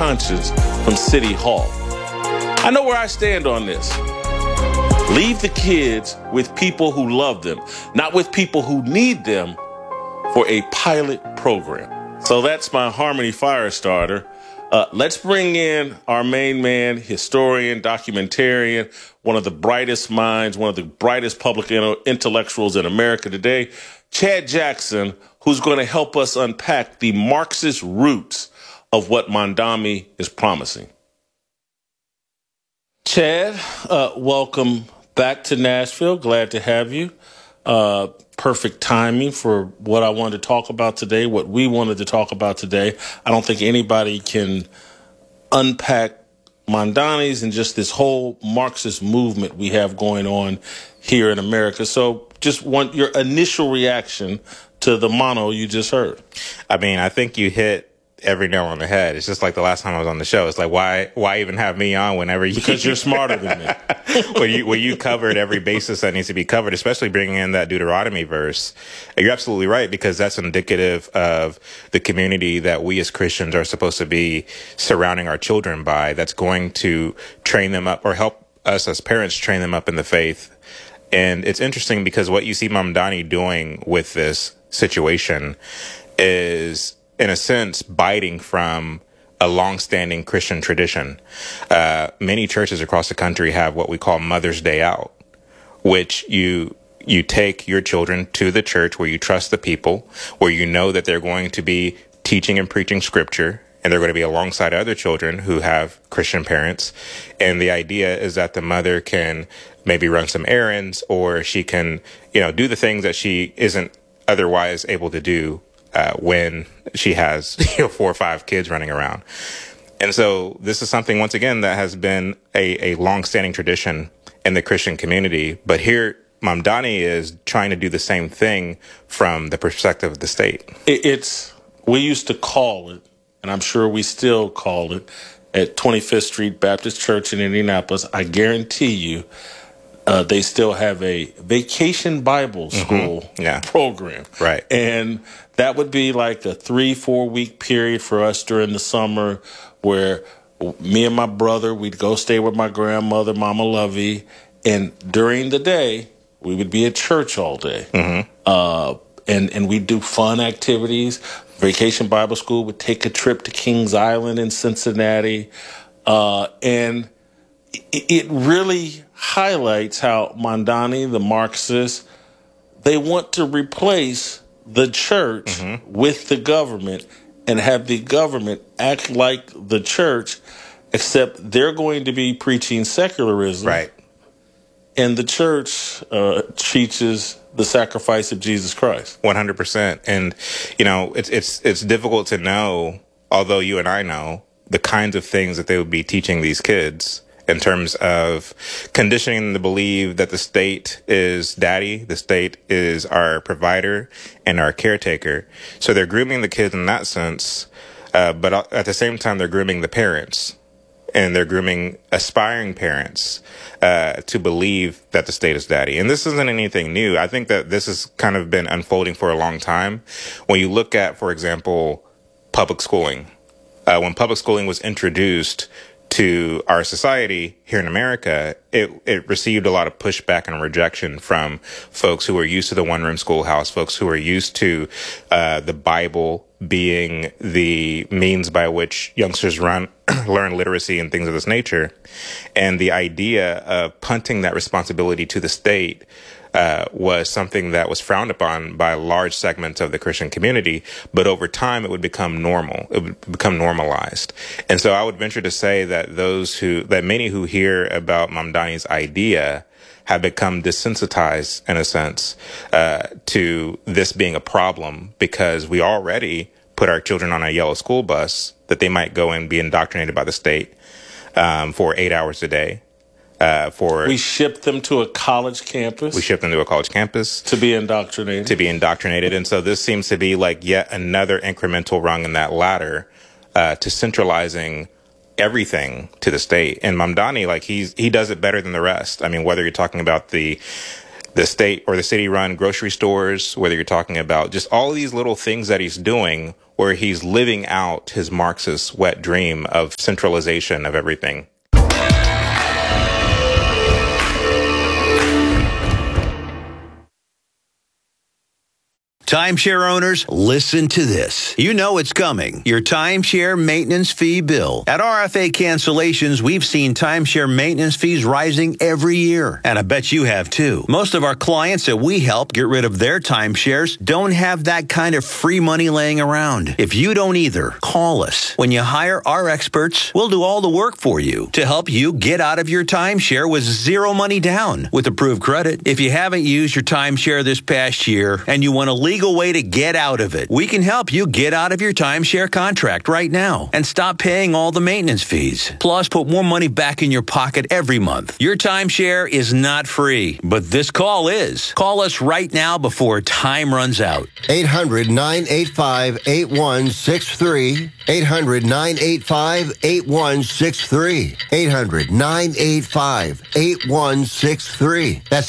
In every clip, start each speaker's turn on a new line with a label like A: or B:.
A: conscience from City Hall. I know where I stand on this. Leave the kids with people who love them, not with people who need them for a pilot program. So that's my Harmony Firestarter. Let's bring in our main man, historian, documentarian, one of the brightest minds, one of the brightest public intellectuals in America today, Chad Jackson, who's going to help us unpack the Marxist roots of what Mamdani is promising. Chad, welcome back to Nashville. Glad to have you. Perfect timing for what I wanted to talk about today, what we wanted to talk about today. I don't think anybody can unpack Mamdani's and just this whole Marxist movement we have going on here in America. So just want your initial reaction to the mono you just heard.
B: I mean, I think you hit every nail on the head. It's just like the last time I was on the show. It's like, why even have me on whenever you...
A: Because you're smarter than me.
B: when you covered every basis that needs to be covered, especially bringing in that Deuteronomy verse. You're absolutely right, because that's indicative of the community that we as Christians are supposed to be surrounding our children by. That's going to train them up, or help us as parents train them up in the faith. And it's interesting because what you see Mamdani doing with this situation is, in a sense, biting from a long-standing Christian tradition. Many churches across the country have what we call Mother's Day Out, which you take your children to the church where you trust the people, where you know that they're going to be teaching and preaching scripture, and they're going to be alongside other children who have Christian parents. And the idea is that the mother can maybe run some errands, or she can, do the things that she isn't otherwise able to do when she has 4 or 5 kids running around. And so this is something, once again, that has been a long-standing tradition in the Christian community. But here, Mamdani is trying to do the same thing from the perspective of the state.
A: We used to call it, and I'm sure we still call it, at 25th Street Baptist Church in Indianapolis. I guarantee you, they still have a vacation Bible school program.
B: Right.
A: And that would be like a 3-4 week period for us during the summer, where me and my brother, we'd go stay with my grandmother, Mama Lovey. And during the day, we would be at church all day. And we'd do fun activities. Vacation Bible School would take a trip to Kings Island in Cincinnati. And it really highlights how Mamdani, the Marxists, they want to replace the church with the government and have the government act like the church, except they're going to be preaching secularism.
B: Right.
A: And the church teaches the sacrifice of Jesus Christ.
B: 100%. And, it's difficult to know, although you and I know, the kinds of things that they would be teaching these kids in terms of conditioning them to believe that the state is daddy, the state is our provider and our caretaker. So they're grooming the kids in that sense, but at the same time, they're grooming the parents, and they're grooming aspiring parents to believe that the state is daddy. And this isn't anything new. I think that this has kind of been unfolding for a long time. When you look at, for example, public schooling, when public schooling was introduced to our society here in America, it received a lot of pushback and rejection from folks who were used to the one-room schoolhouse, folks who were used to the Bible being the means by which youngsters learn literacy and things of this nature. And the idea of punting that responsibility to the state was something that was frowned upon by large segments of the Christian community. But over time, it would become normal. It would become normalized. And so I would venture to say that many who hear about Mamdani's idea have become desensitized, in a sense, to this being a problem, because we already put our children on a yellow school bus that they might go and be indoctrinated by the state for 8 hours a day.
A: We ship them to a college campus.
B: To be indoctrinated. And so this seems to be like yet another incremental rung in that ladder to centralizing everything to the state. And Mamdani, he does it better than the rest. I mean, whether you're talking about the the state or the city-run grocery stores, whether you're talking about just all these little things that he's doing where he's living out his Marxist wet dream of centralization of everything.
C: Timeshare owners, listen to this. You know it's coming. Your timeshare maintenance fee bill. At RFA Cancellations, we've seen timeshare maintenance fees rising every year. And I bet you have too. Most of our clients that we help get rid of their timeshares don't have that kind of free money laying around. If you don't either, call us. When you hire our experts, we'll do all the work for you to help you get out of your timeshare with zero money down with approved credit. If you haven't used your timeshare this past year and you want to legal way to get out of it, we can help you get out of your timeshare contract right now and stop paying all the maintenance fees. Plus, put more money back in your pocket every month. Your timeshare is not free, but this call is. Call us right now before time runs out.
D: 800-985-8163. 800-985-8163. 800-985-8163. That's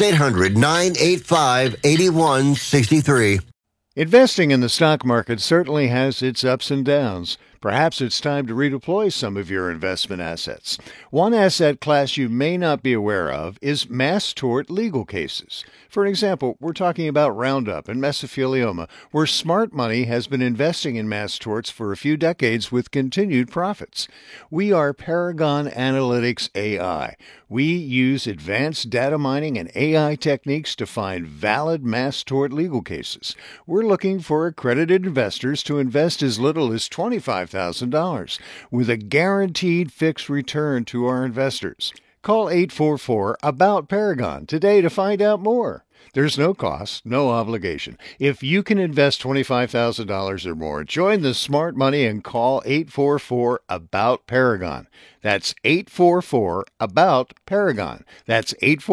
D: 800-985-8163.
E: Investing in the stock market certainly has its ups and downs. Perhaps it's time to redeploy some of your investment assets. One asset class you may not be aware of is mass tort legal cases. For example, we're talking about Roundup and mesothelioma, where smart money has been investing in mass torts for a few decades with continued profits. We are Paragon Analytics AI. We use advanced data mining and AI techniques to find valid mass tort legal cases. We're looking for accredited investors to invest as little as $25,000 with a guaranteed fixed return to our investors. Call 844-ABOUT-PARAGON today to find out more. There's no cost, no obligation. If you can invest $25,000 or more, join the smart money and call 844-ABOUT-PARAGON. That's 844-ABOUT-PARAGON. That's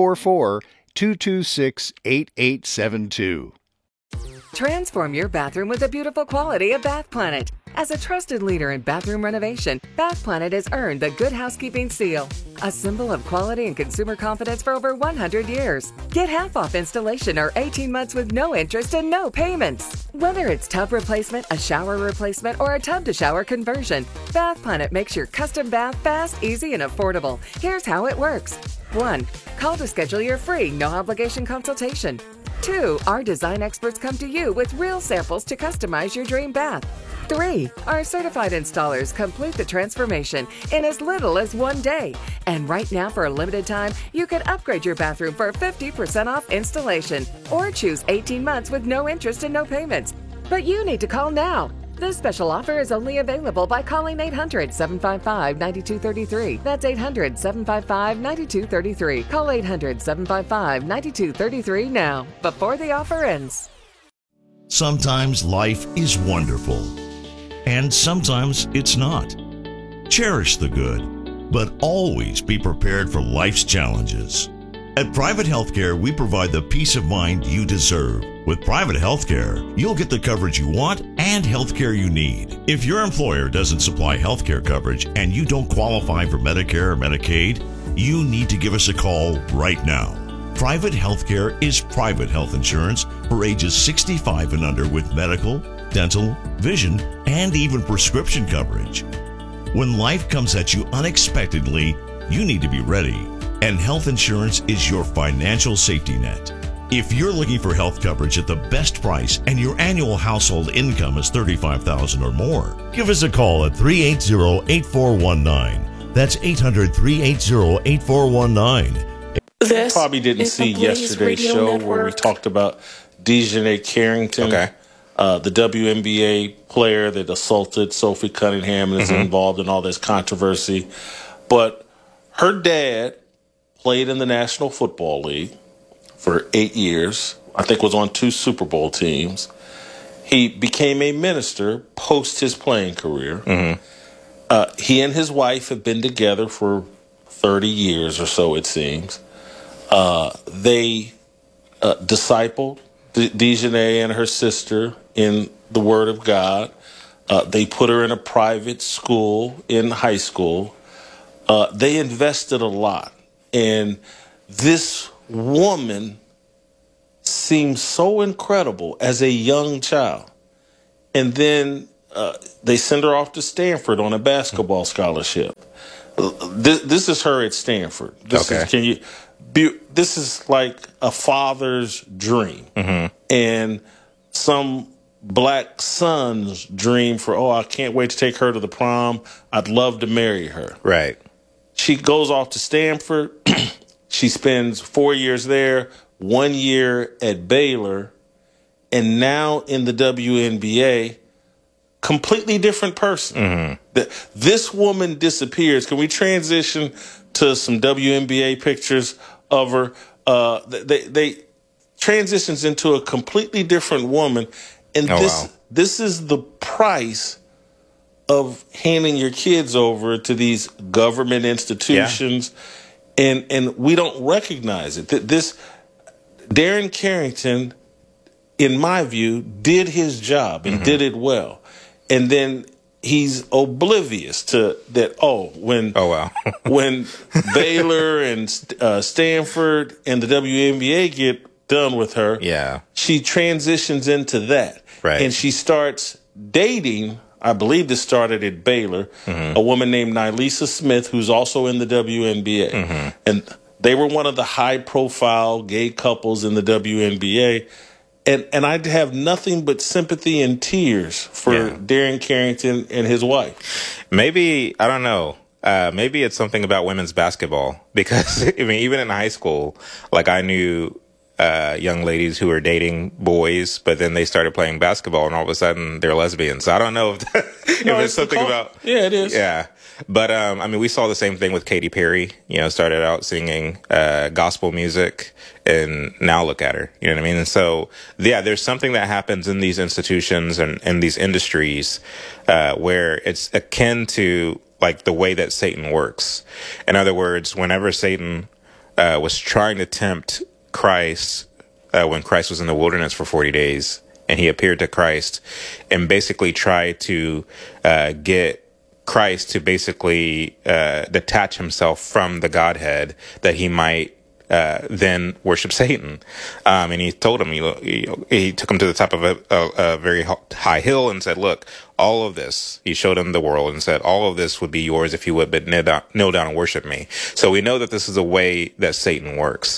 E: 844-226-8872.
F: Transform your bathroom with the beautiful quality of Bath Planet. As a trusted leader in bathroom renovation, Bath Planet has earned the Good Housekeeping seal, a symbol of quality and consumer confidence for over 100 years. Get half off installation or 18 months with no interest and no payments. Whether it's tub replacement, a shower replacement, or a tub-to-shower conversion, Bath Planet makes your custom bath fast, easy, and affordable. Here's how it works. 1. Call to schedule your free, no-obligation consultation. 2. Our design experts come to you with real samples to customize your dream bath. 3. Our certified installers complete the transformation in as little as 1 day. And right now, for a limited time, you can upgrade your bathroom for 50% off installation or choose 18 months with no interest and no payments. But you need to call now. This special offer is only available by calling 800-755-9233. That's 800-755-9233. Call 800-755-9233 now, before the offer ends.
G: Sometimes life is wonderful, and sometimes it's not. Cherish the good, but always be prepared for life's challenges. At Private Healthcare, we provide the peace of mind you deserve. With Private Healthcare, you'll get the coverage you want and healthcare you need. If your employer doesn't supply healthcare coverage and you don't qualify for Medicare or Medicaid, you need to give us a call right now. Private Healthcare is private health insurance for ages 65 and under with medical, dental, vision, and even prescription coverage. When life comes at you unexpectedly, you need to be ready. And health insurance is your financial safety net. If you're looking for health coverage at the best price and your annual household income is $35,000 or more, give us a call at 380-8419. That's 800-380-8419.
A: You probably didn't see yesterday's show where we talked about Dejanay Carrington, the WNBA player that assaulted Sophie Cunningham and is involved in all this controversy. But her dad played in the National Football League for 8 years. I think was on 2 Super Bowl teams. He became a minister post his playing career. He and his wife have been together for 30 years or so, it seems. They discipled Dejanay and her sister in the Word of God. They put her in a private school in high school. They invested a lot. And this woman seemed so incredible as a young child. And then they send her off to Stanford on a basketball scholarship. This is her at Stanford. This is like a father's dream. And some black son's dream for, I can't wait to take her to the prom. I'd love to marry her.
B: Right.
A: She goes off to Stanford. She spends 4 years there, 1 year at Baylor, and now in the WNBA, completely different person. This woman disappears. Can we transition to some WNBA pictures of her? They transitions into a completely different woman. And this is the price of handing your kids over to these government institutions, and we don't recognize it. This Darren Carrington, in my view, did his job and did it well, and then he's oblivious to that. When Baylor and Stanford and the WNBA get done with her, she transitions into that.
B: Right.
A: And she starts dating, I believe this started at Baylor, a woman named Nylisa Smith, who's also in the WNBA. And they were one of the high-profile gay couples in the WNBA. And I'd have nothing but sympathy and tears for Darren Carrington and his wife.
B: Maybe, I don't know. Maybe it's something about women's basketball. Because, I mean, even in high school, like I knew young ladies who were dating boys, but then they started playing basketball and all of a sudden they're lesbians. So I don't know if it's something about...
A: Yeah, it is.
B: Yeah. But, I mean, we saw the same thing with Katy Perry, started out singing gospel music and now look at her, you know what I mean? And so, there's something that happens in these institutions and in these industries where it's akin to like the way that Satan works. In other words, whenever Satan was trying to tempt Christ, when Christ was in the wilderness for 40 days, and he appeared to Christ and basically tried to get Christ to basically detach himself from the Godhead that he might then worship Satan. And he told him, he took him to the top of a very high hill and said, look, all of this, he showed him the world and said, all of this would be yours if you would but kneel down and worship me. So we know that this is the way that Satan works.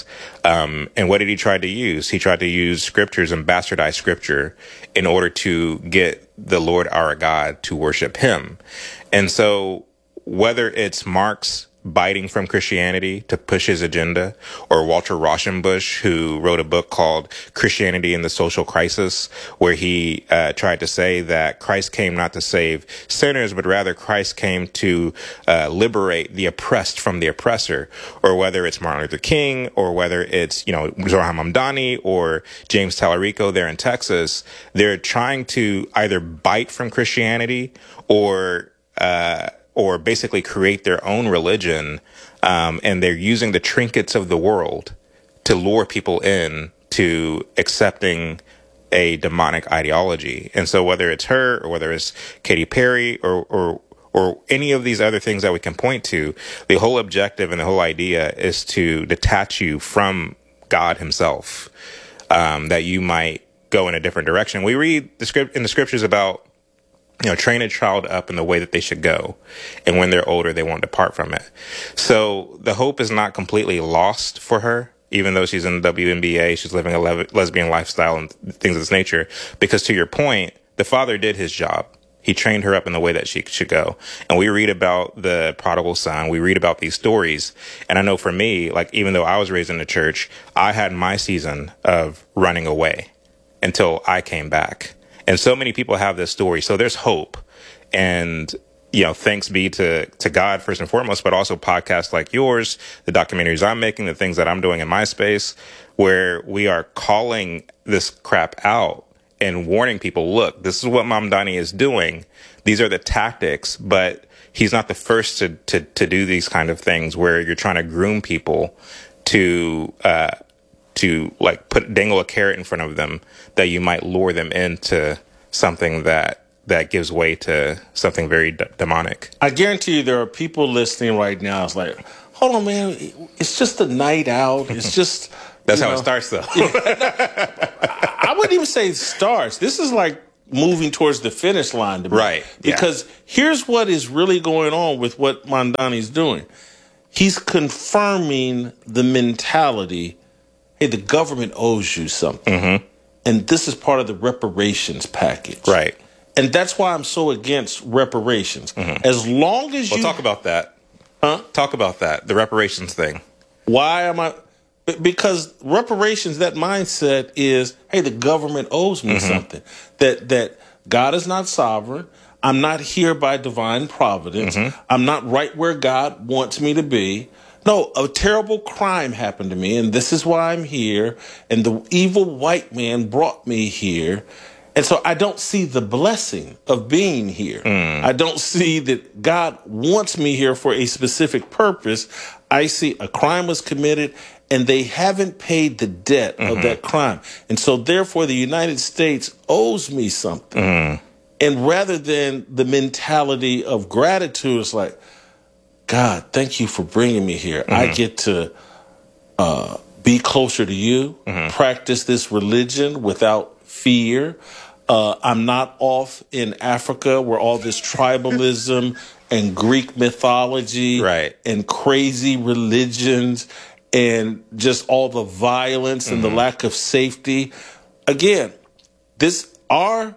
B: And what did he try to use? He tried to use scriptures and bastardize scripture in order to get the Lord our God to worship him. And so whether it's Marx biting from Christianity to push his agenda, or Walter Rauschenbusch, who wrote a book called Christianity in the Social Crisis, where he tried to say that Christ came not to save sinners, but rather Christ came to liberate the oppressed from the oppressor, or whether it's Martin Luther King, or whether it's, Zohar Mamdani or James Tallarico there in Texas, they're trying to either bite from Christianity or basically create their own religion, and they're using the trinkets of the world to lure people in to accepting a demonic ideology. And so whether it's her or whether it's Katy Perry or any of these other things that we can point to, the whole objective and the whole idea is to detach you from God himself, that you might go in a different direction. We read in the scriptures about, train a child up in the way that they should go, and when they're older, they won't depart from it. So the hope is not completely lost for her, even though she's in the WNBA, she's living a lesbian lifestyle and things of this nature, because to your point, the father did his job. He trained her up in the way that she should go. And we read about the prodigal son. We read about these stories. And I know for me, like, even though I was raised in the church, I had my season of running away until I came back. And so many people have this story. So there's hope. And, thanks be to God first and foremost, but also podcasts like yours, the documentaries I'm making, the things that I'm doing in my space, where we are calling this crap out and warning people, look, this is what Mamdani is doing. These are the tactics, but he's not the first to do these kind of things where you're trying to groom people to like dangle a carrot in front of them that you might lure them into something that gives way to something very demonic.
A: I guarantee you there are people listening right now. It's like, hold on, man. It's just a night out. It's just,
B: That's how it starts, though.
A: I wouldn't even say starts. This is like moving towards the finish line to me.
B: Right. Yeah.
A: Because here's what is really going on with what Mamdani's doing. He's confirming the mentality, hey, the government owes you something.
B: Mm-hmm.
A: And this is part of the reparations package.
B: Right.
A: And that's why I'm so against reparations. Mm-hmm. As long as you...
B: Well, talk about that.
A: Huh?
B: Talk about that, the reparations thing.
A: Why am I... Because reparations, that mindset is, hey, the government owes me something. That God is not sovereign. I'm not here by divine providence. I'm not right where God wants me to be. No, a terrible crime happened to me, and this is why I'm here. And the evil white man brought me here. And so I don't see the blessing of being here. I don't see that God wants me here for a specific purpose. I see a crime was committed and they haven't paid the debt of that crime. And so therefore the United States owes me something. And rather than the mentality of gratitude, it's like, God, thank you for bringing me here. I get to be closer to you, practice this religion without fear. I'm not off in Africa where all this tribalism and Greek mythology and crazy religions and just all the violence and the lack of safety. Again, this are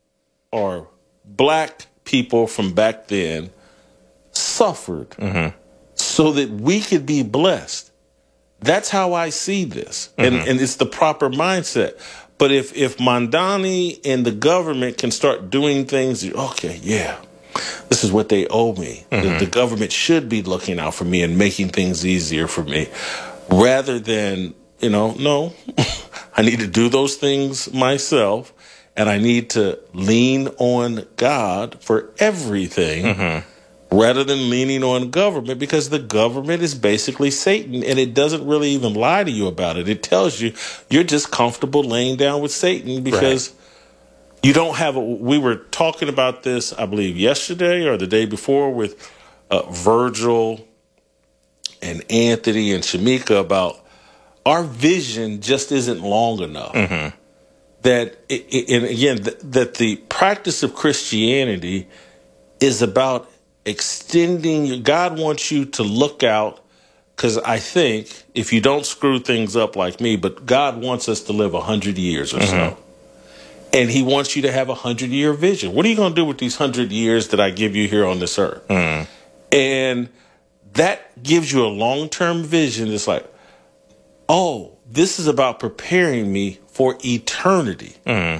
A: black people from back then suffered so that we could be blessed. That's how I see this. And it's the proper mindset. But if Mamdani and the government can start doing things, okay, yeah, this is what they owe me. The government should be looking out for me and making things easier for me. Rather than, no, I need to do those things myself. And I need to lean on God for everything rather than leaning on government, because the government is basically Satan, and it doesn't really even lie to you about it. It tells you you're just comfortable laying down with Satan because you don't have we were talking about this, I believe, yesterday or the day before with Virgil and Anthony and Shamika about our vision just isn't long enough. That, and again, that the practice of Christianity is about extending. God wants you to look out, because I think if you don't screw things up like me, but God wants us to live 100 years or so. And he wants you to have 100-year vision. What are you going to do with these 100 years that I give you here on this earth? And that gives you a long-term vision. It's like, oh, this is about preparing me for eternity.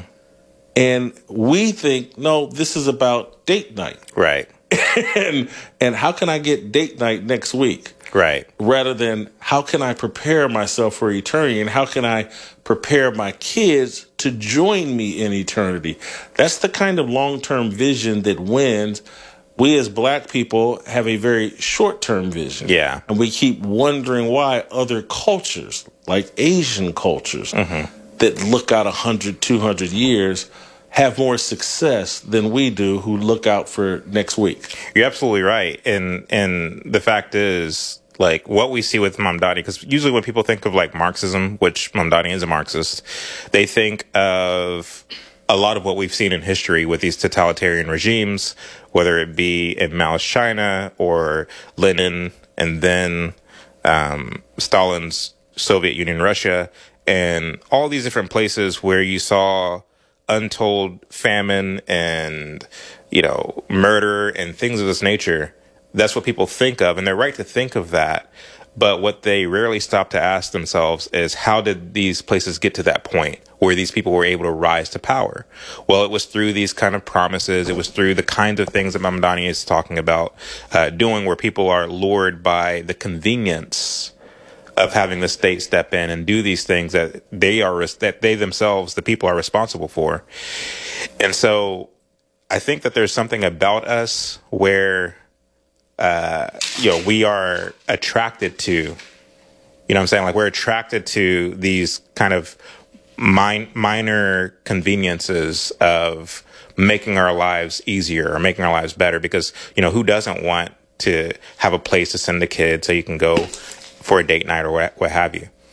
A: And we think, no, this is about date night.
B: Right.
A: and how can I get date night next week?
B: Right.
A: Rather than how can I prepare myself for eternity, and how can I prepare my kids to join me in eternity? That's the kind of long-term vision that wins. We as black people have a very short-term vision.
B: Yeah.
A: And we keep wondering why other cultures, like Asian cultures, that look out 100, 200 years, have more success than we do, who look out for next week.
B: You're absolutely right. And the fact is, like, what we see with Mamdani, because usually when people think of, like, Marxism, which Mamdani is a Marxist, they think of a lot of what we've seen in history with these totalitarian regimes, whether it be in Mao's China or Lenin and then Stalin's Soviet Union, Russia, and all these different places where you saw untold famine and, murder and things of this nature. That's what people think of, and they're right to think of that. But what they rarely stop to ask themselves is, how did these places get to that point where these people were able to rise to power? Well, it was through these kind of promises. It was through the kinds of things that Mamdani is talking about doing, where people are lured by the convenience of having the state step in and do these things that they themselves, the people, are responsible for. And so I think that there's something about us where we are attracted to, what I'm saying? Like, we're attracted to these kind of minor conveniences of making our lives easier or making our lives better, because, who doesn't want to have a place to send a kid so you can go for a date night or what have you?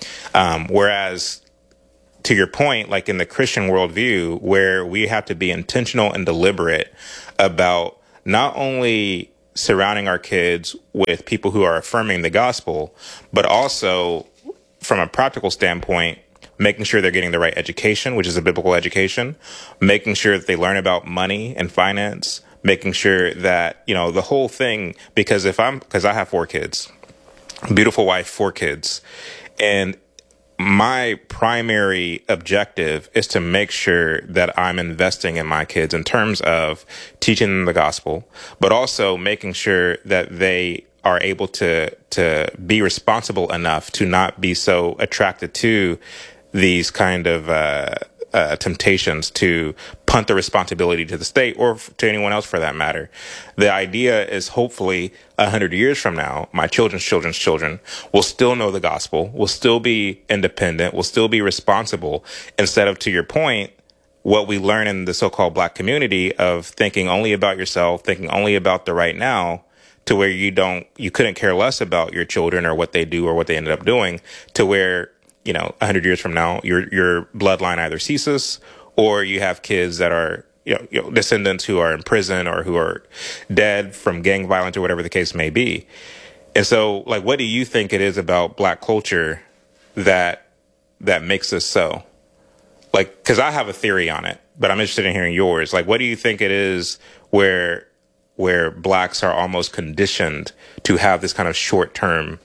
B: Whereas, to your point, like in the Christian worldview, where we have to be intentional and deliberate about not only surrounding our kids with people who are affirming the gospel, but also from a practical standpoint, making sure they're getting the right education, which is a biblical education, making sure that they learn about money and finance, making sure that, you know, the whole thing, because I have 4 kids, beautiful wife, 4 kids. And my primary objective is to make sure that I'm investing in my kids in terms of teaching them the gospel, but also making sure that they are able to be responsible enough to not be so attracted to these kind of temptations to punt the responsibility to the state or to anyone else for that matter. The idea is hopefully 100 years from now, my children's children will still know the gospel, will still be independent, will still be responsible, instead of, to your point, what we learn in the so-called black community of thinking only about yourself, thinking only about the right now, to where you couldn't care less about your children or what they do or what they ended up doing, to where, you know, 100 years from now, your bloodline either ceases or you have kids that are, you know, descendants who are in prison or who are dead from gang violence or whatever the case may be. And so, like, what do you think it is about black culture that makes us so? Like, because I have a theory on it, but I'm interested in hearing yours. Like, what do you think it is where blacks are almost conditioned to have this kind of short-term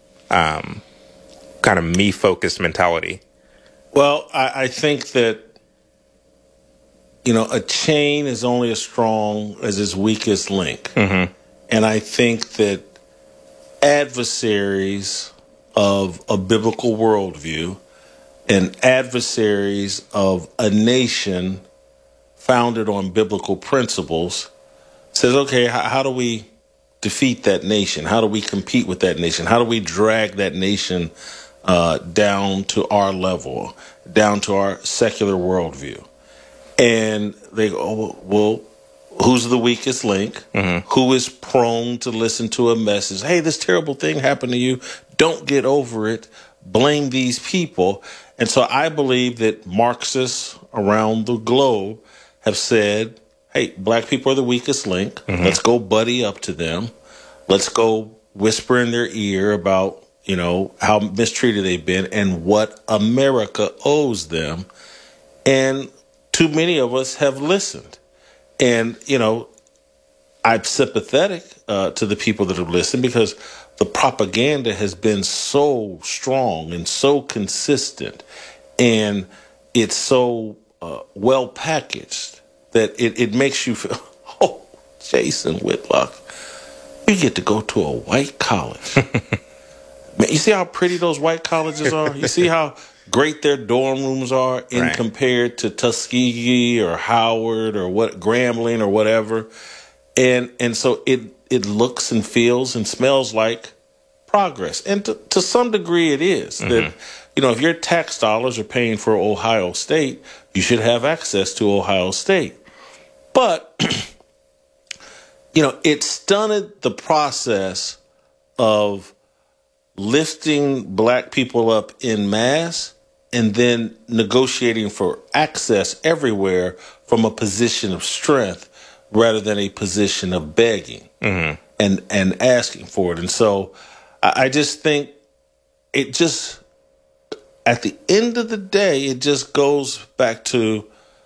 B: kind of me-focused mentality?
A: Well, I think that, you know, a chain is only as strong as its weakest link. Mm-hmm. And I think that adversaries of a biblical worldview and adversaries of a nation founded on biblical principles says, okay, how do we defeat that nation? How do we compete with that nation? How do we drag that nation down to our level, down to our secular worldview? And they go, oh, well, who's the weakest link? Mm-hmm. Who is prone to listen to a message? Hey, this terrible thing happened to you. Don't get over it. Blame these people. And so I believe that Marxists around the globe have said, hey, black people are the weakest link. Mm-hmm. Let's go buddy up to them. Let's go whisper in their ear about, you know, how mistreated they've been and what America owes them. And too many of us have listened. And, you know, I'm sympathetic to the people that have listened because the propaganda has been so strong and so consistent, and it's so well packaged that it makes you feel, oh, Jason Whitlock, you get to go to a white college. Man, you see how pretty those white colleges are? You see how great their dorm rooms are compared to Tuskegee or Howard or Grambling or whatever. And so it looks and feels and smells like progress. And to some degree it is. Mm-hmm. That, you know, if your tax dollars are paying for Ohio State, you should have access to Ohio State. But, you know, it stunted the process of lifting black people up en masse and then negotiating for access everywhere from a position of strength rather than a position of begging and asking for it. And so I just think it just, at the end of the day, it just goes back to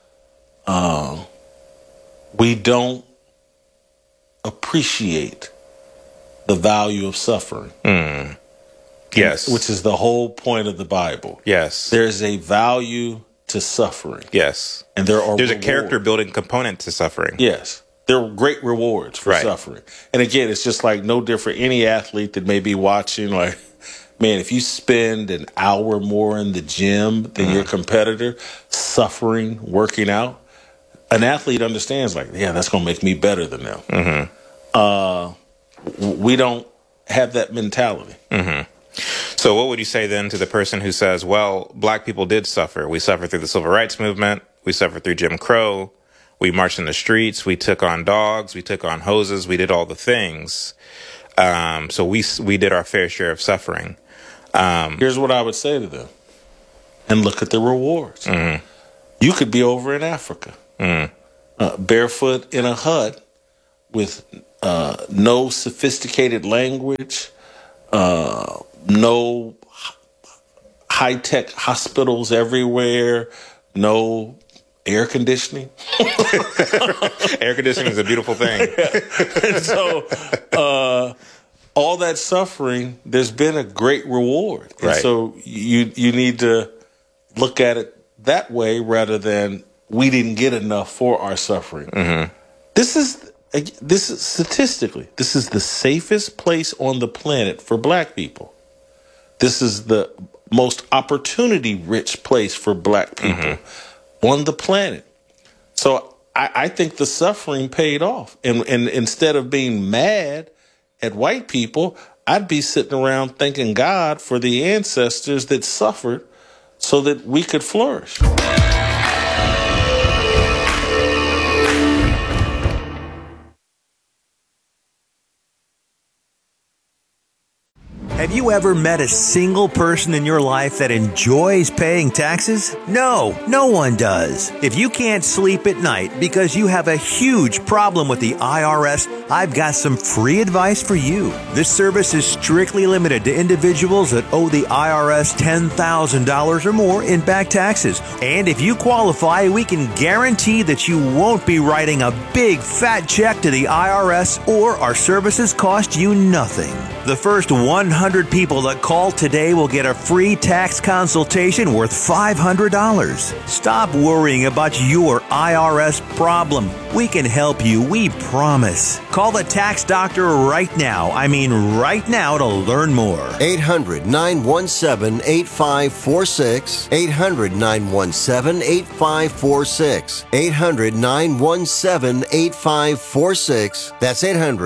A: we don't appreciate the value of suffering. Mm.
B: Yes.
A: Which is the whole point of the Bible.
B: Yes.
A: There's a value to suffering.
B: Yes.
A: And there's
B: rewards. A character building component to suffering.
A: Yes. There are great rewards for suffering. And again, it's just like no different. Any athlete that may be watching, like, man, if you spend an hour more in the gym than your competitor, suffering, working out, an athlete understands, like, yeah, that's going to make me better than them. Mm-hmm. We don't have that mentality.
B: Mm-hmm. So what would you say then to the person who says, well, black people did suffer. We suffered through the civil rights movement. We suffered through Jim Crow. We marched in the streets. We took on dogs. We took on hoses. We did all the things. So we did our fair share of suffering.
A: Here's what I would say to them. And look at the rewards. You could be over in Africa, barefoot in a hut with no sophisticated language, no high-tech hospitals everywhere, no air conditioning.
B: Air conditioning is a beautiful thing.
A: And so all that suffering, there's been a great reward. And
B: Right.
A: so you need to look at it that way rather than we didn't get enough for our suffering. This is statistically, this is the safest place on the planet for black people. This is the most opportunity-rich place for black people on the planet. So I think the suffering paid off. And instead of being mad at white people, I'd be sitting around thanking God for the ancestors that suffered so that we could flourish.
C: Have you ever met a single person in your life that enjoys paying taxes? No, no one does. If you can't sleep at night because you have a huge problem with the IRS, I've got some free advice for you. This service is strictly limited to individuals that owe the IRS $10,000 or more in back taxes. And if you qualify, we can guarantee that you won't be writing a big fat check to the IRS, or our services cost you nothing. The first 100 people that call today will get a free tax consultation worth $500. Stop worrying about your IRS problem. We can help you, we promise. Call the tax doctor right now. I mean right now, to learn more.
D: 800-917-8546. 800-917-8546. 800-917-8546. That's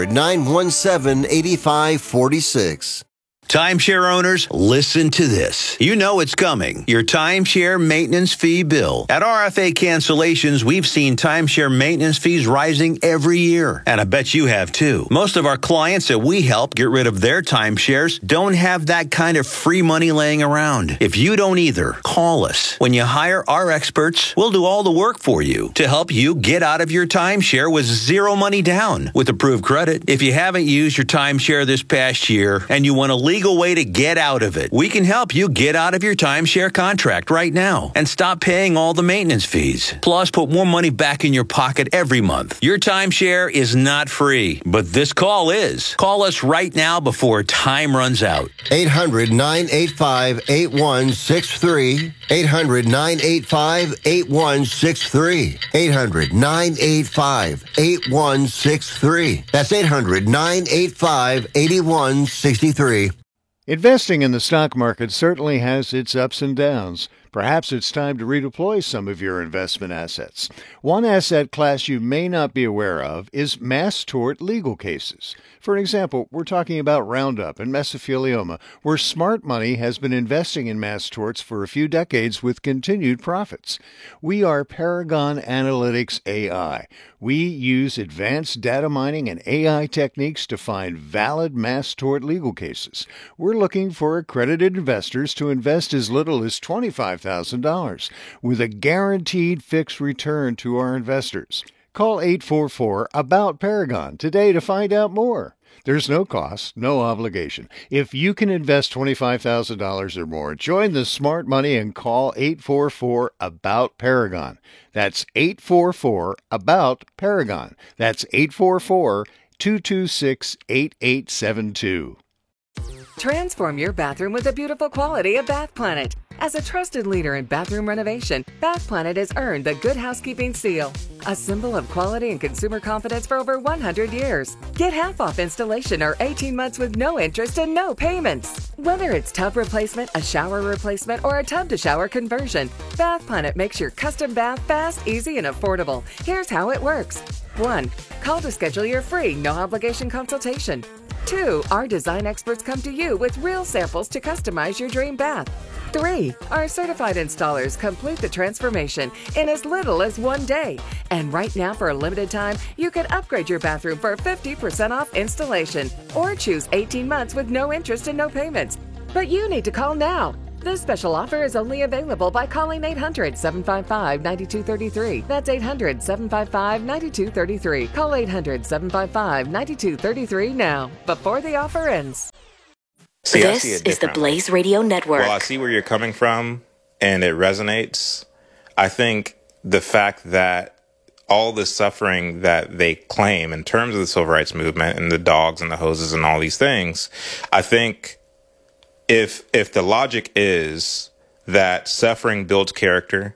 D: 800-917-8546.
C: Timeshare owners, listen to this. You know it's coming. Your timeshare maintenance fee bill. At RFA Cancellations, we've seen timeshare maintenance fees rising every year. And I bet you have too. Most of our clients that we help get rid of their timeshares don't have that kind of free money laying around. If you don't either, call us. When you hire our experts, we'll do all the work for you to help you get out of your timeshare with zero money down with approved credit. If you haven't used your timeshare this past year and you want to leave way to get out of it, we can help you get out of your timeshare contract right now and stop paying all the maintenance fees. Plus, put more money back in your pocket every month. Your timeshare is not free, but this call is. Call us right now before time runs out.
D: 800-985-8163. 800-985-8163. 800-985-8163. That's 800-985-8163.
E: Investing in the stock market certainly has its ups and downs. Perhaps it's time to redeploy some of your investment assets. One asset class you may not be aware of is mass tort legal cases. For example, we're talking about Roundup and mesothelioma, where smart money has been investing in mass torts for a few decades with continued profits. We are Paragon Analytics AI. We use advanced data mining and AI techniques to find valid mass tort legal cases. We're looking for accredited investors to invest as little as $25,000 with a guaranteed fixed return to our investors. Call 844-ABOUT-PARAGON today to find out more. There's no cost, no obligation. If you can invest $25,000 or more, join the smart money and call 844-ABOUT-PARAGON. That's 844-ABOUT-PARAGON. That's 844-226-8872.
F: Transform your bathroom with the beautiful quality of Bath Planet. As a trusted leader in bathroom renovation, Bath Planet has earned the Good Housekeeping Seal, a symbol of quality and consumer confidence for over 100 years. Get half off installation or 18 months with no interest and no payments. Whether it's tub replacement, a shower replacement, or a tub-to-shower conversion, Bath Planet makes your custom bath fast, easy, and affordable. Here's how it works. 1. Call to schedule your free, no-obligation consultation. 2. Our design experts come to you with real samples to customize your dream bath. 3. Our certified installers complete the transformation in as little as 1 day. And right now, for a limited time, you can upgrade your bathroom for 50% off installation or choose 18 months with no interest and no payments. But you need to call now. This special offer is only available by calling 800-755-9233. That's 800-755-9233. Call 800-755-9233 now, before the offer ends.
B: See,
H: This is the Blaze Radio Network.
B: Well, I see where you're coming from, and it resonates. I think the fact that all the suffering that they claim in terms of the civil rights movement and the dogs and the hoses and all these things, I think if the logic is that suffering builds character,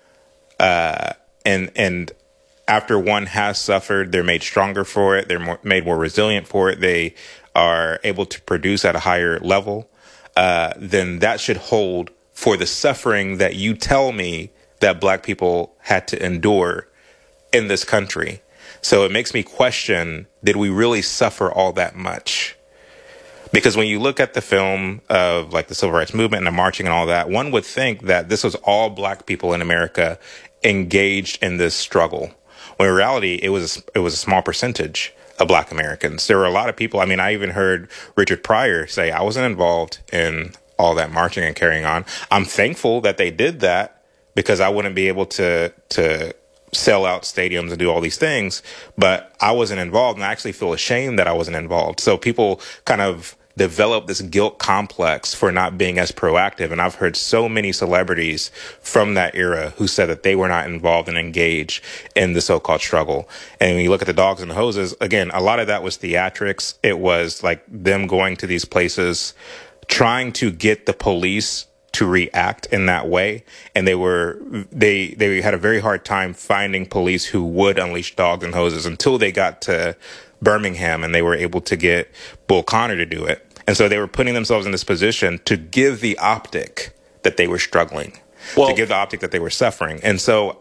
B: and after one has suffered, they're made stronger for it, they're made more resilient for it, they are able to produce at a higher level, then that should hold for the suffering that you tell me that Black people had to endure in this country. So it makes me question, did we really suffer all that much? Because when you look at the film of like the civil rights movement and the marching and all that, one would think that this was all Black people in America engaged in this struggle. When in reality, it was a small percentage of Black Americans. There were a lot of people. I mean, I even heard Richard Pryor say, I wasn't involved in all that marching and carrying on. I'm thankful that they did that because I wouldn't be able to sell out stadiums and do all these things, but I wasn't involved, and I actually feel ashamed that I wasn't involved. So people kind of develop this guilt complex for not being as proactive. And I've heard so many celebrities from that era who said that they were not involved and engaged in the so-called struggle. And when you look at the dogs and the hoses, again, a lot of that was theatrics. It was like them going to these places, trying to get the police to react in that way. And they had a very hard time finding police who would unleash dogs and hoses until they got to Birmingham and they were able to get Bull Connor to do it. And so they were putting themselves in this position to give the optic that they were struggling, to give the optic that they were suffering. And so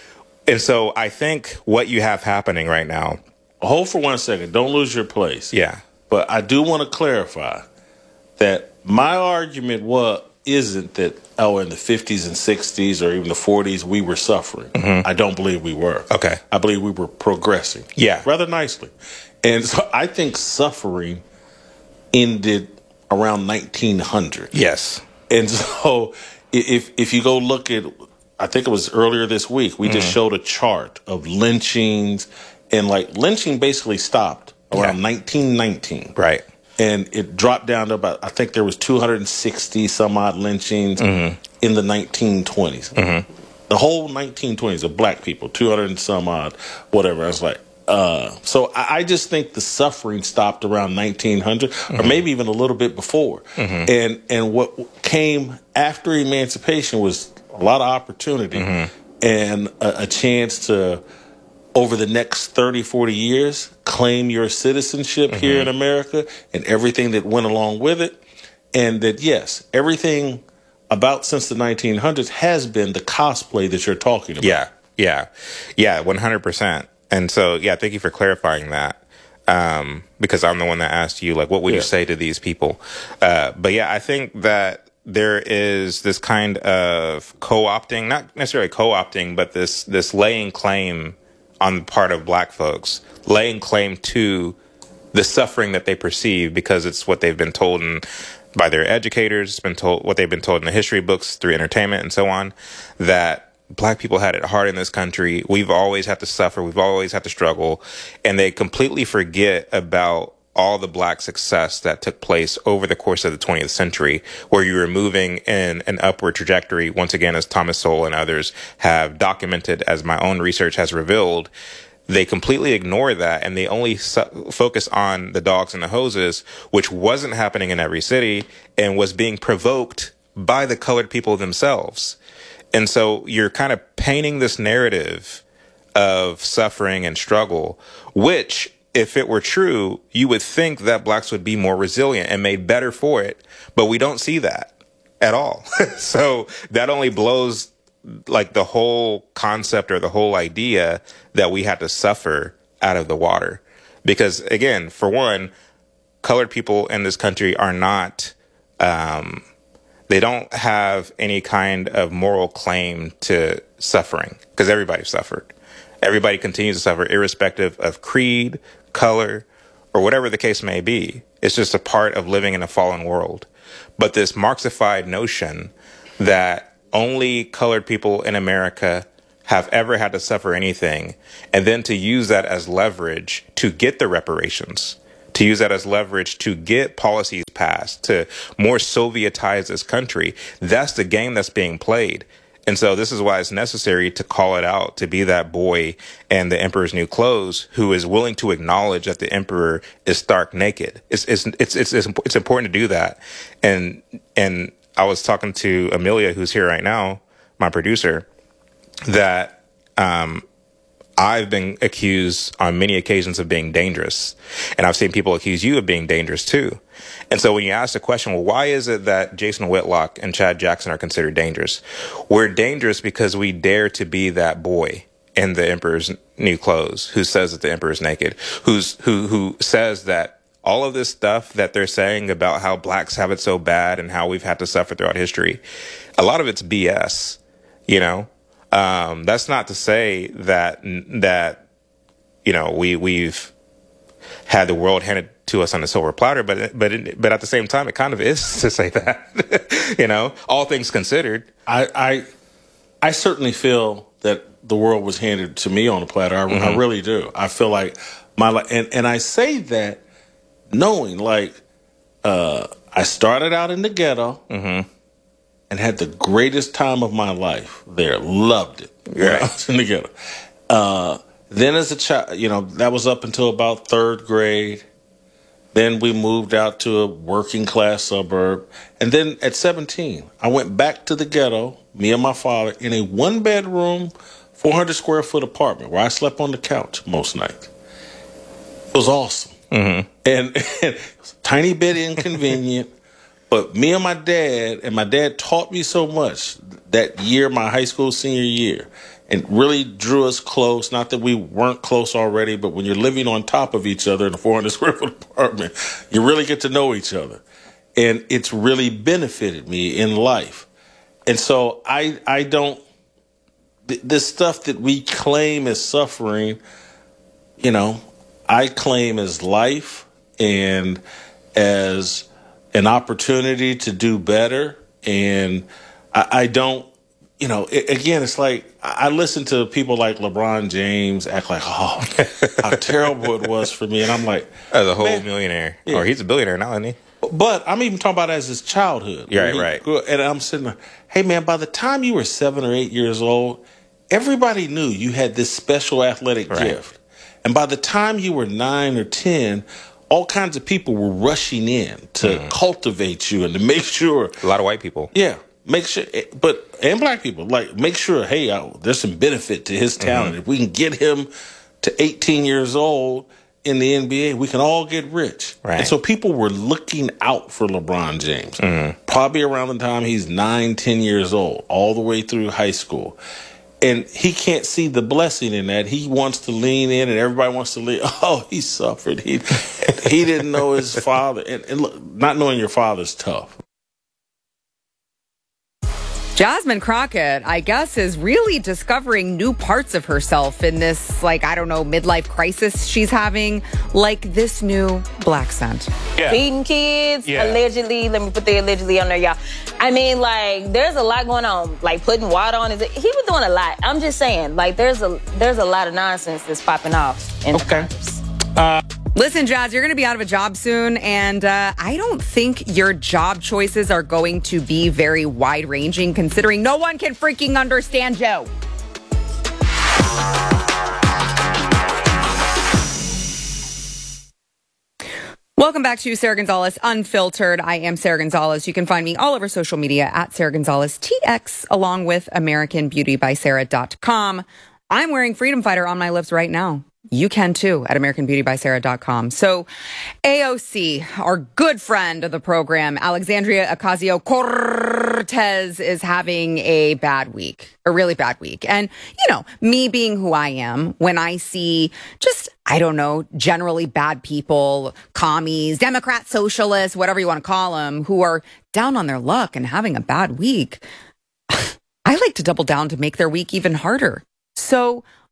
B: I think what you have happening right now.
A: Hold for 1 second. Don't lose your place.
B: Yeah.
A: But I do want to clarify that my argument isn't that, in the 50s and 60s or even the 40s, we were suffering. Mm-hmm. I don't believe we were.
B: Okay.
A: I believe we were progressing.
B: Yeah.
A: Rather nicely. And so I think suffering ended around 1900.
B: Yes.
A: And so if you go look at, I think it was earlier this week, we just showed a chart of lynchings, and like lynching basically stopped around 1919.
B: Right.
A: And it dropped down to about, I think there was 260 some odd lynchings in the 1920s. Mm-hmm. The whole 1920s of Black people, 200 and some odd, whatever. I was like, so I just think the suffering stopped around 1900 or maybe even a little bit before. Mm-hmm. And what came after emancipation was a lot of opportunity and a chance to, over the next 30, 40 years, claim your citizenship here in America and everything that went along with it. And that, yes, everything about since the 1900s has been the cosplay that you're talking about.
B: Yeah, 100%. And so, thank you for clarifying that, because I'm the one that asked you, like, what would you say to these people? But I think that there is this kind of co-opting, not necessarily co-opting, but this laying claim on the part of Black folks, laying claim to the suffering that they perceive because it's what they've been told by their educators, it's been told what they've been told in the history books, through entertainment and so on, that Black people had it hard in this country. We've always had to suffer. We've always had to struggle. And they completely forget about all the Black success that took place over the course of the 20th century, where you were moving in an upward trajectory. Once again, as Thomas Sowell and others have documented, as my own research has revealed, they completely ignore that, and they only focus on the dogs and the hoses, which wasn't happening in every city and was being provoked by the colored people themselves. And so you're kind of painting this narrative of suffering and struggle, which, if it were true, you would think that Blacks would be more resilient and made better for it. But we don't see that at all. So that only blows like the whole concept or the whole idea that we had to suffer out of the water. Because again, for one, colored people in this country are not, they don't have any kind of moral claim to suffering, because everybody suffered. Everybody continues to suffer, irrespective of creed, color, or whatever the case may be. It's just a part of living in a fallen world. But this Marxified notion that only colored people in America have ever had to suffer anything, and then to use that as leverage to get the reparations, to use that as leverage to get policies passed, to more Sovietize this country, that's the game that's being played. And so this is why it's necessary to call it out, to be that boy in the Emperor's New Clothes who is willing to acknowledge that the Emperor is stark naked. It's important to do that. And I was talking to Amelia, who's here right now, my producer, that I've been accused on many occasions of being dangerous. And I've seen people accuse you of being dangerous too. And so when you ask the question, well, why is it that Jason Whitlock and Chad Jackson are considered dangerous? We're dangerous because we dare to be that boy in the Emperor's New Clothes who says that the Emperor is naked, who says that all of this stuff that they're saying about how blacks have it so bad and how we've had to suffer throughout history, a lot of it's BS, you know? That's not to say that you know, we've had the world handed to us on a silver platter, but at the same time, it kind of is to say that, you know, all things considered.
A: I certainly feel that the world was handed to me on a platter. I really do. I feel like my life, and I say that knowing, like, I started out in the ghetto. And had the greatest time of my life there. Loved it. Right. I was in the ghetto. Then as a child, you know, that was up until about third grade. Then we moved out to a working class suburb. And then at 17, I went back to the ghetto, me and my father, in a 1-bedroom, 400 square foot apartment where I slept on the couch most nights. It was awesome. And it was a tiny bit inconvenient. But me and my dad taught me so much that year, my high school senior year, and really drew us close. Not that we weren't close already, but when you're living on top of each other in a 400 square foot apartment, you really get to know each other. And it's really benefited me in life. And so I don't, this stuff that we claim as suffering, you know, I claim as life and as an opportunity to do better. And I don't, you know, again, it's like I listen to people like LeBron James act like, oh, how terrible it was for me. And I'm like,
B: as a whole millionaire. Yeah. Or he's a billionaire now, isn't he?
A: But I'm even talking about as his childhood.
B: Right.
A: And I'm sitting there, hey, man, by the time you were 7 or 8 years old, everybody knew you had this special athletic gift. And by the time you were 9 or 10, all kinds of people were rushing in to cultivate you and to make sure.
B: A lot of white people.
A: Yeah. Make sure, and black people, like, make sure, hey, there's some benefit to his talent. If we can get him to 18 years old in the NBA, we can all get rich. Right. And so people were looking out for LeBron James, probably around the time he's 9, 10 years old, all the way through high school. And he can't see the blessing in that. He wants to lean in, and everybody wants to lean. Oh, he suffered. He didn't know his father. And look, not knowing your father's tough.
I: Jasmine Crockett, I guess, is really discovering new parts of herself in this, like, I don't know, midlife crisis she's having, like this new black scent.
J: Yeah. Feeding kids, allegedly. Let me put the allegedly on there, y'all. I mean, like, there's a lot going on. Like, putting water on his... He was doing a lot. I'm just saying, like, there's a lot of nonsense that's popping off in Congress.
I: Listen, Jazz, you're going to be out of a job soon, and I don't think your job choices are going to be very wide-ranging, considering no one can freaking understand you. Welcome back to Sarah Gonzalez Unfiltered. I am Sarah Gonzalez. You can find me all over social media at Sarah Gonzalez TX, along with AmericanBeautyBySarah.com. I'm wearing Freedom Fighter on my lips right now. You can too at AmericanBeautyBySarah.com. So AOC, our good friend of the program, Alexandria Ocasio-Cortez, is having a bad week, a really bad week. And, you know, me being who I am, when I see just, I don't know, generally bad people, commies, Democrats, socialists, whatever you want to call them, who are down on their luck and having a bad week, I like to double down to make their week even harder. So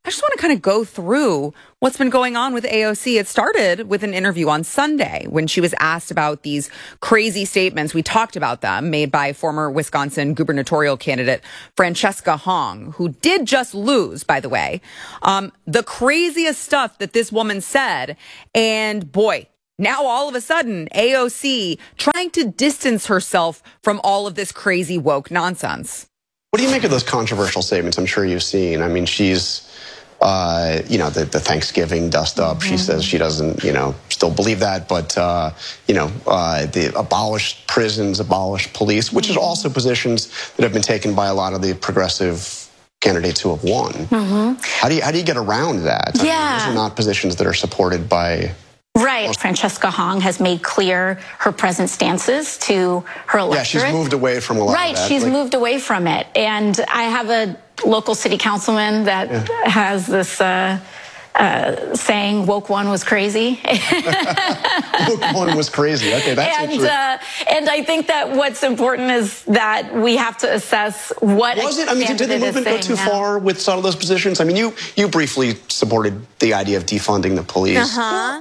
I: I just want to kind of go through what's been going on with AOC. It started with an interview on Sunday when she was asked about these crazy statements. We talked about them made by former Wisconsin gubernatorial candidate Francesca Hong, who did just lose, by the way. The craziest stuff that this woman said. And boy, now all of a sudden, AOC trying to distance herself from all of this crazy woke nonsense.
K: What do you make of those controversial statements I'm sure you've seen? I mean, she's, the Thanksgiving dust up. She says she doesn't, still believe that, but, the abolish prisons, abolish police, which is also positions that have been taken by a lot of the progressive candidates who have won. How do you get around that? I mean, those are not positions that are supported by...
L: Right. Francesca Hong has made clear her present stances to her electorate.
K: Yeah, she's moved away from a lot of that.
L: Right, she's moved away from it. And I have a local city councilman that has this saying, woke one was crazy.
K: Woke one was crazy. Okay, that's interesting.
L: And I think that what's important is that we have to assess what
K: did the movement go too far with some of those positions? I mean, you briefly supported the idea of defunding the police.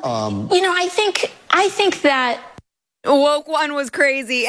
L: I think that
I: woke one was crazy.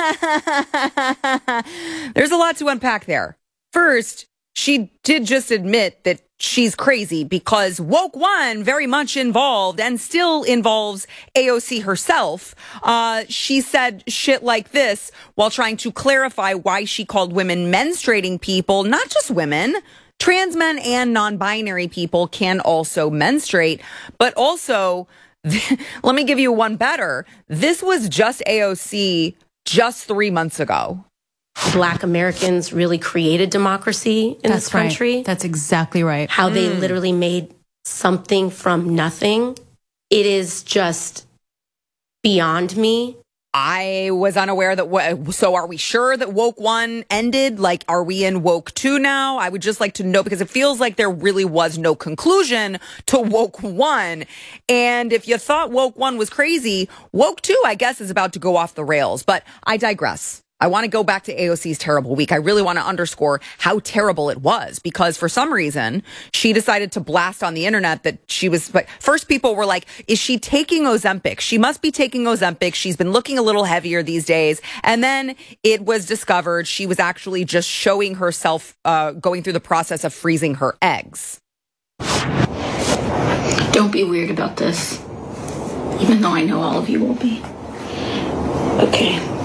I: There's a lot to unpack there. First, she did just admit that she's crazy because woke one very much involved and still involves AOC herself. She said shit like this while trying to clarify why she called women menstruating people, not just women. Trans men and non-binary people can also menstruate, but also, let me give you one better. This was just AOC just 3 months ago.
M: Black Americans really created democracy in this country.
N: Right. That's exactly right.
M: How they literally made something from nothing. It is just beyond me.
I: I was unaware that, so are we sure that woke one ended? Like, are we in woke two now? I would just like to know, because it feels like there really was no conclusion to woke one. And if you thought woke one was crazy, woke two, I guess, is about to go off the rails. But I digress. I want to go back to AOC's terrible week. I really want to underscore how terrible it was, because for some reason she decided to blast on the internet that she was, but first people were like, is she taking Ozempic? She must be taking Ozempic. She's been looking a little heavier these days. And then it was discovered she was actually just showing herself, going through the process of freezing her eggs.
O: Don't be weird about this, even though I know all of you will be. Okay.